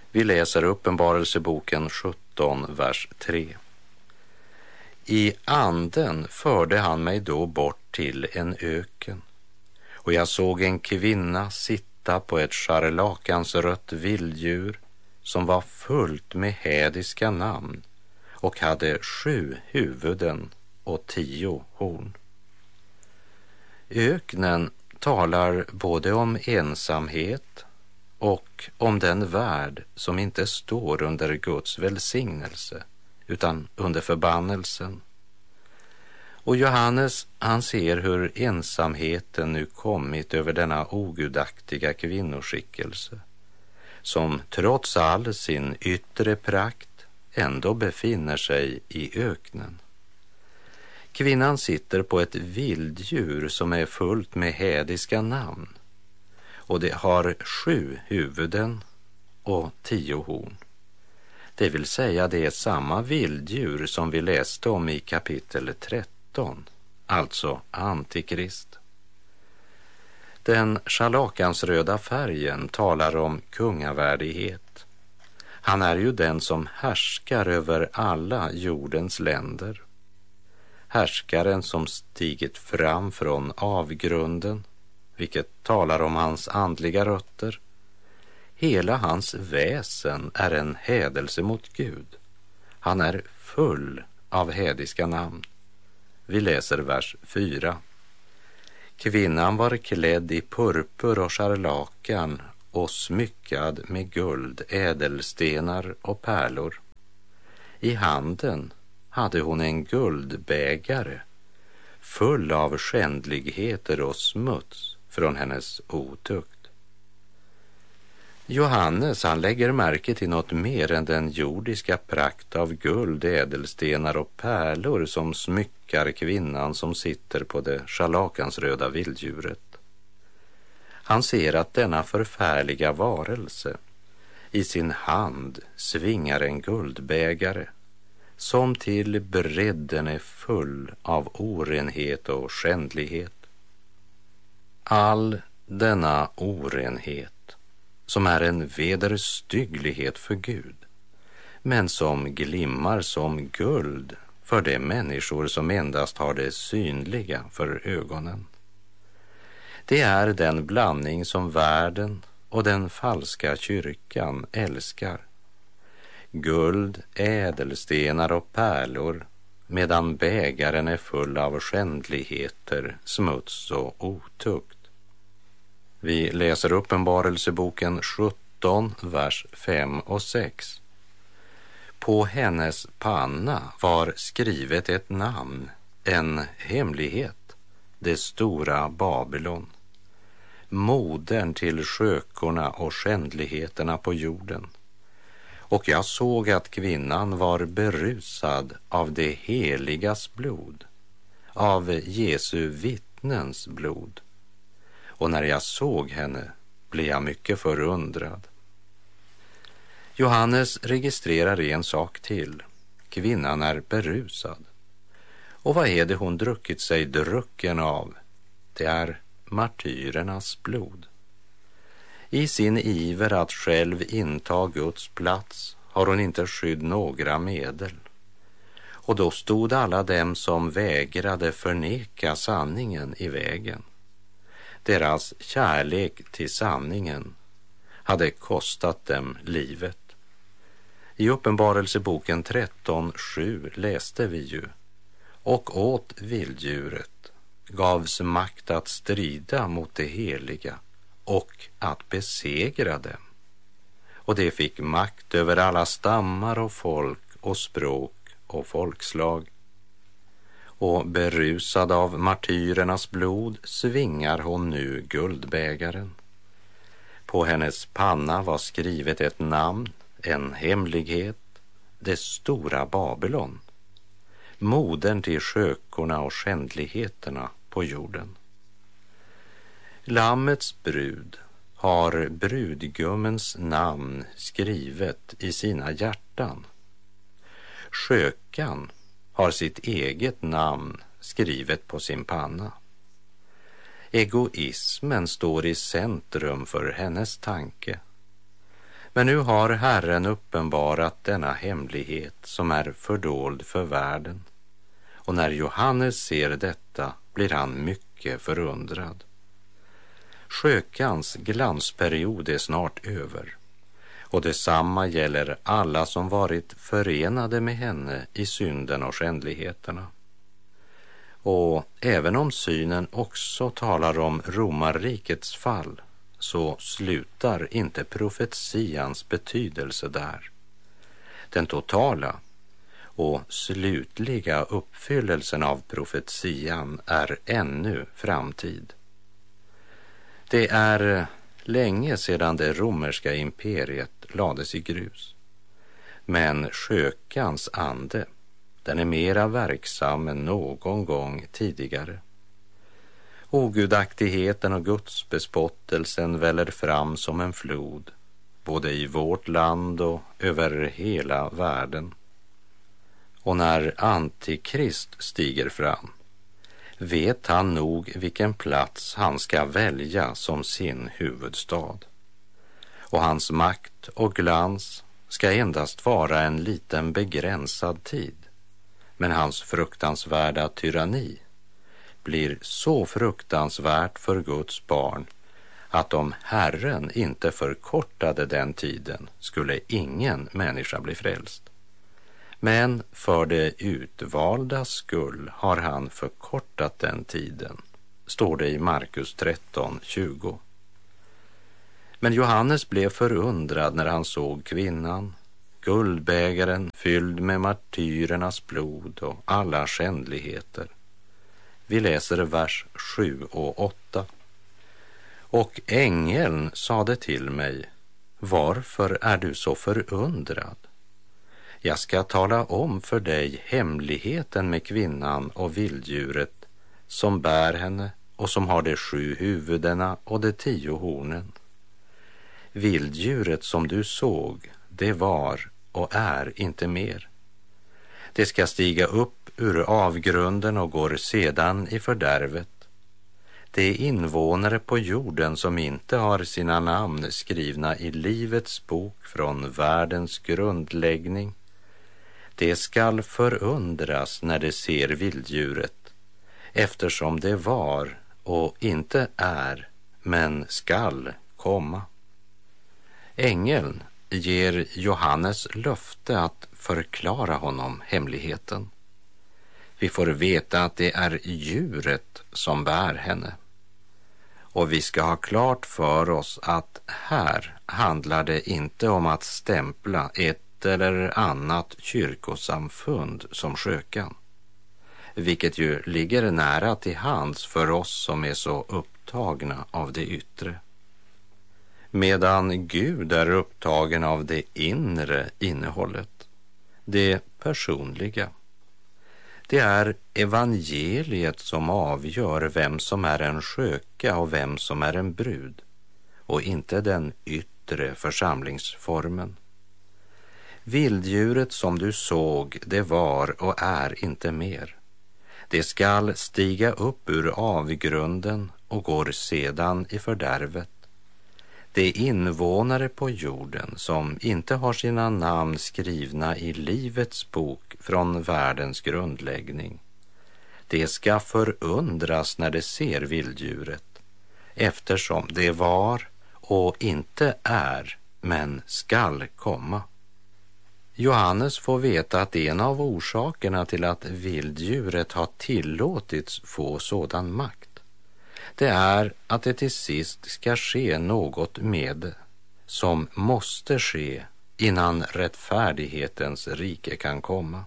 Vi läser Uppenbarelseboken 17, vers 3. I anden förde han mig då bort till en öken, och jag såg en kvinna sitta på ett scharlakansrött vilddjur som var fullt med hädiska namn och hade 7 huvuden och 10 horn. Öknen talar både om ensamhet och om den värld som inte står under Guds välsignelse utan under förbannelsen. Och Johannes, han ser hur ensamheten nu kommit över denna ogudaktiga kvinnoskickelse, som trots all sin yttre prakt ändå befinner sig i öknen. Kvinnan sitter på ett vilddjur som är fullt med hädiska namn, och det har 7 huvuden och 10 horn. Det vill säga det är samma vilddjur som vi läste om i kapitel 13, alltså Antikrist. Den scharlakansröda färgen talar om kungavärdighet. Han är ju den som härskar över alla jordens länder. Härskaren som stigit fram från avgrunden, vilket talar om hans andliga rötter. Hela hans väsen är en hädelse mot Gud. Han är full av hädiska namn. Vi läser vers 4. Kvinnan var klädd i purpur och scharlakan och smyckad med guld, ädelstenar och pärlor. I handen hade hon en guldbägare full av skändligheter och smuts från hennes otukt. Johannes, han lägger märke till något mer än den jordiska prakt av guld, ädelstenar och pärlor som smyckar kvinnan som sitter på det scharlakansröda vilddjuret. Han ser att denna förfärliga varelse i sin hand svingar en guldbägare som till bredden är full av orenhet och skändlighet. All denna orenhet, som är en vederstygglighet för Gud, men som glimmar som guld för de människor som endast har det synliga för ögonen. Det är den blandning som världen och den falska kyrkan älskar. Guld, ädelstenar och pärlor, medan bägaren är full av skändligheter, smuts och otukt. Vi läser Uppenbarelseboken 17, vers 5 och 6. På hennes panna var skrivet ett namn, en hemlighet, det stora Babylon, modern till skökorna och skändligheterna på jorden. Och jag såg att kvinnan var berusad av det heligas blod, av Jesu vittnens blod. Och när jag såg henne blev jag mycket förundrad. Johannes registrerar en sak till. Kvinnan är berusad. Och vad är det hon druckit sig drucken av? Det är martyrernas blod. I sin iver att själv inta Guds plats har hon inte skydd några medel. Och då stod alla dem som vägrade förneka sanningen i vägen. Deras kärlek till sanningen hade kostat dem livet. I Uppenbarelseboken 13:7 läste vi ju: och åt vilddjuret gavs makt att strida mot det heliga och att besegra dem. Och det fick makt över alla stammar och folk och språk och folkslag. Och berusad av martyrernas blod svingar hon nu guldbägaren. På hennes panna var skrivet ett namn, en hemlighet, det stora Babylon, modern till skökorna och skändligheterna på jorden. Lammets brud har brudgummens namn skrivet i sina hjärtan. Skökan har sitt eget namn skrivet på sin panna. Egoismen står i centrum för hennes tanke. Men nu har Herren uppenbarat denna hemlighet som är fördold för världen. Och när Johannes ser detta blir han mycket förundrad. Skökans glansperiod är snart över. Och detsamma gäller alla som varit förenade med henne i synden och skändligheterna. Och även om synen också talar om romarrikets fall, så slutar inte profetians betydelse där. Den totala och slutliga uppfyllelsen av profetian är ännu framtid. Det är länge sedan det romerska imperiet lades i grus. Men skökans ande, den är mera verksam än någon gång tidigare. Ogudaktigheten och gudsbespottelsen väller fram som en flod, både i vårt land och över hela världen. Och när Antikrist stiger fram, vet han nog vilken plats han ska välja som sin huvudstad. Och hans makt och glans ska endast vara en liten begränsad tid. Men hans fruktansvärda tyranni blir så fruktansvärt för Guds barn att om Herren inte förkortade den tiden skulle ingen människa bli frälst. Men för det utvalda skull har han förkortat den tiden, står det i Markus 13:20. Men Johannes blev förundrad när han såg kvinnan, guldbägaren fylld med martyrernas blod och alla skändligheter. Vi läser vers 7 och 8. Och ängeln sade till mig, varför är du så förundrad? Jag ska tala om för dig hemligheten med kvinnan och vilddjuret som bär henne och som har de 7 huvudena och de 10 hornen. Vilddjuret som du såg, det var och är inte mer. Det ska stiga upp ur avgrunden och går sedan i fördärvet. Det är invånare på jorden som inte har sina namn skrivna i livets bok från världens grundläggning. Det skall förundras när det ser vilddjuret, eftersom det var och inte är, men skall komma. Ängeln ger Johannes löfte att förklara honom hemligheten. Vi får veta att det är djuret som bär henne. Och vi ska ha klart för oss att här handlar det inte om att stämpla ett eller annat kyrkosamfund som skökan, vilket ju ligger nära till hands för oss som är så upptagna av det yttre. Medan Gud är upptagen av det inre innehållet, det personliga. Det är evangeliet som avgör vem som är en sköka och vem som är en brud, och inte den yttre församlingsformen. Vilddjuret som du såg, det var och är inte mer. Det skall stiga upp ur avgrunden och går sedan i fördärvet. Det är invånare på jorden som inte har sina namn skrivna i livets bok från världens grundläggning. Det ska förundras när det ser vilddjuret, eftersom det var och inte är, men skall komma. Johannes får veta att en av orsakerna till att vilddjuret har tillåtits få sådan makt, det är att det till sist ska ske något med det som måste ske innan rättfärdighetens rike kan komma.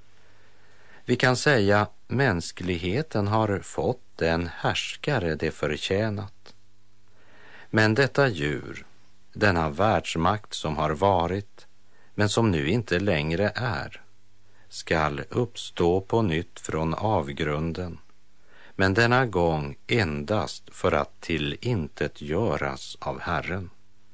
Vi kan säga mänskligheten har fått den härskare det förtjänat. Men detta djur, denna världsmakt som har varit, men som nu inte längre är, skall uppstå på nytt från avgrunden, men denna gång endast för att till intet göras av Herren.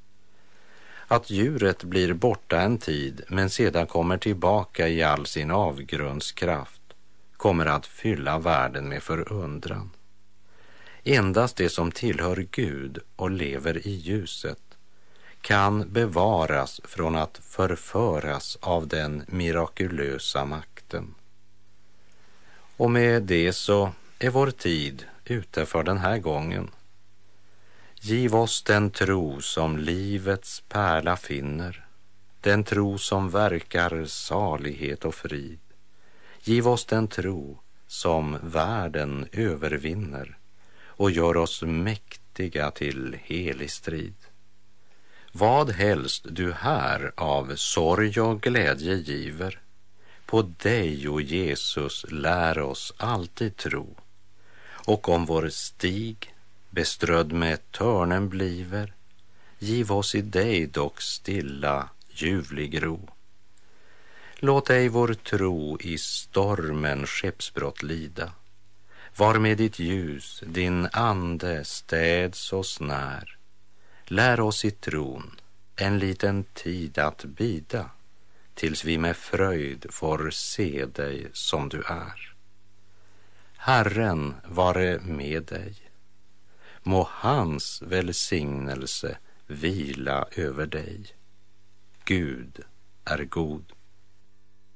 Att djuret blir borta en tid men sedan kommer tillbaka i all sin avgrundskraft kommer att fylla världen med förundran. Endast det som tillhör Gud och lever i ljuset kan bevaras från att förföras av den mirakulösa makten. Och med det så är vår tid ute för den här gången. Giv oss den tro som livets pärla finner, den tro som verkar salighet och frid. Giv oss den tro som världen övervinner och gör oss mäktiga till helig strid. Vad helst du här av sorg och glädje giver, på dig, o Jesus, lär oss alltid tro. Och om vår stig beströdd med törnen bliver, giv oss i dig dock stilla ljuvlig ro. Låt ej vår tro i stormen skeppsbrott lida, var med ditt ljus, din ande städs oss när. Lär oss i tron en liten tid att bida, tills vi med fröjd får se dig som du är. Herren vare med dig. Må hans välsignelse vila över dig. Gud är god.